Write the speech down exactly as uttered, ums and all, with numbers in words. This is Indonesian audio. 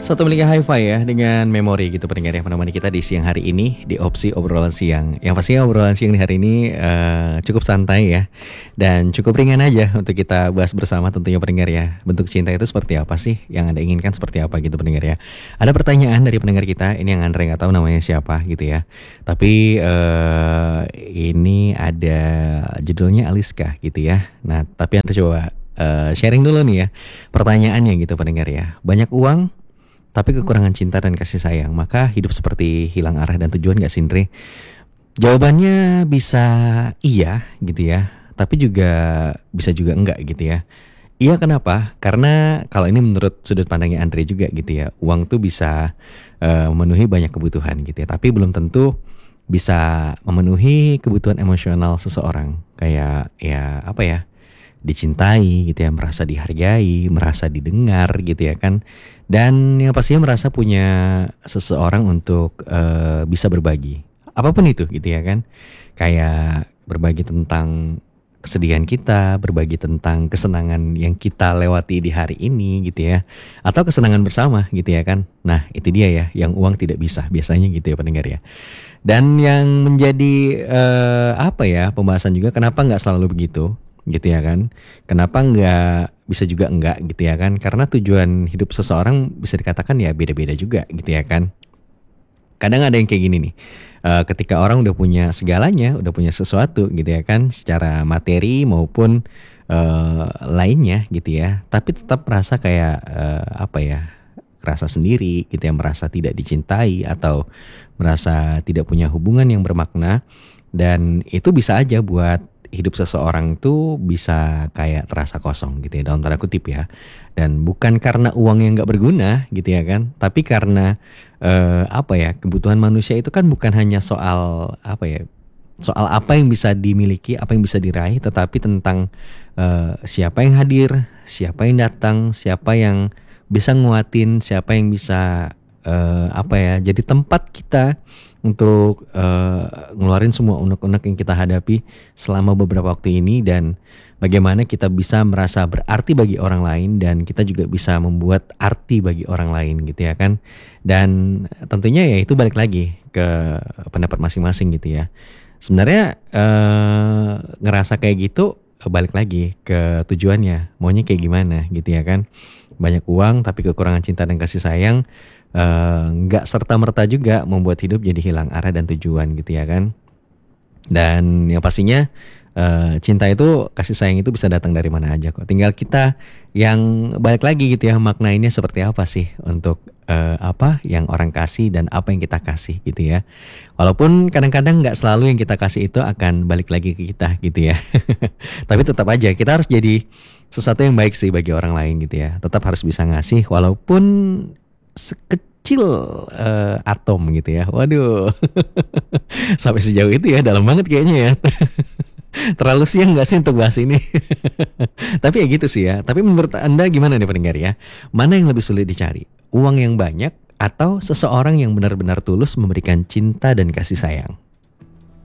Satu Melika Hi-Fi ya dengan memori gitu pendengar yang menemani kita di siang hari ini di opsi obrolan siang. Yang pastinya obrolan siang di hari ini uh, cukup santai ya dan cukup ringan aja untuk kita bahas bersama tentunya pendengar ya. Bentuk cinta itu seperti apa sih? Yang Anda inginkan seperti apa gitu pendengar ya. Ada pertanyaan dari pendengar kita, ini yang Andre nggak tahu namanya siapa gitu ya. Tapi uh, ini ada judulnya Aliska gitu ya. Nah tapi Anda coba uh, sharing dulu nih ya pertanyaannya gitu pendengar ya. Banyak uang tapi kekurangan cinta dan kasih sayang, maka hidup seperti hilang arah dan tujuan gak sih, Andre? Jawabannya bisa iya gitu ya, tapi juga bisa juga enggak gitu ya. Iya kenapa? Karena kalau ini menurut sudut pandangnya Andre juga gitu ya, uang tuh bisa uh, memenuhi banyak kebutuhan gitu ya, tapi belum tentu bisa memenuhi kebutuhan emosional seseorang. Kayak ya apa ya, dicintai gitu ya, merasa dihargai, merasa didengar gitu ya kan. Dan yang pastinya merasa punya seseorang untuk uh, bisa berbagi. Apapun itu gitu ya kan. Kayak berbagi tentang kesedihan kita, berbagi tentang kesenangan yang kita lewati di hari ini gitu ya. Atau kesenangan bersama gitu ya kan. Nah itu dia ya, yang uang tidak bisa biasanya gitu ya pendengar ya. Dan yang menjadi uh, apa ya pembahasan juga, kenapa gak selalu begitu gitu ya kan. Kenapa nggak bisa juga enggak gitu ya kan. Karena tujuan hidup seseorang bisa dikatakan ya beda-beda juga gitu ya kan. Kadang ada yang kayak gini nih, uh, ketika orang udah punya segalanya, udah punya sesuatu gitu ya kan, secara materi maupun uh, lainnya gitu ya, tapi tetap merasa kayak uh, apa ya, rasa sendiri gitu ya, merasa tidak dicintai atau merasa tidak punya hubungan yang bermakna. Dan itu bisa aja buat hidup seseorang tuh bisa kayak terasa kosong gitu ya, dalam tanda kutip ya. Dan bukan karena uang yang gak berguna gitu ya kan, tapi karena eh, apa ya, kebutuhan manusia itu kan bukan hanya soal apa ya, soal apa yang bisa dimiliki, apa yang bisa diraih, tetapi tentang eh, siapa yang hadir, siapa yang datang, siapa yang bisa nguatin, siapa yang bisa eh, apa ya, jadi tempat kita untuk uh, ngeluarin semua unek-unek yang kita hadapi selama beberapa waktu ini, dan bagaimana kita bisa merasa berarti bagi orang lain dan kita juga bisa membuat arti bagi orang lain gitu ya kan. Dan tentunya ya itu balik lagi ke pendapat masing-masing gitu ya. Sebenarnya uh, ngerasa kayak gitu balik lagi ke tujuannya, maunya kayak gimana gitu ya kan. Banyak uang tapi kekurangan cinta dan kasih sayang nggak uh, serta-merta juga membuat hidup jadi hilang arah dan tujuan gitu ya kan. Dan yang pastinya uh, cinta itu, kasih sayang itu bisa datang dari mana aja kok. Tinggal kita yang balik lagi gitu ya, maknainnya seperti apa sih untuk uh, apa yang orang kasih dan apa yang kita kasih gitu ya. Walaupun kadang-kadang nggak selalu yang kita kasih itu akan balik lagi ke kita gitu ya. Tapi tetap aja kita harus jadi sesuatu yang baik sih bagi orang lain gitu ya. Tetap harus bisa ngasih walaupun sekecil uh, atom gitu ya. Waduh. Sampai sejauh itu ya, dalam banget kayaknya ya. Terlalu siang gak sih untuk bahas ini? Tapi ya gitu sih ya. Tapi menurut Anda gimana nih pendengar ya? Mana yang lebih sulit dicari? Uang yang banyak atau seseorang yang benar-benar tulus memberikan cinta dan kasih sayang?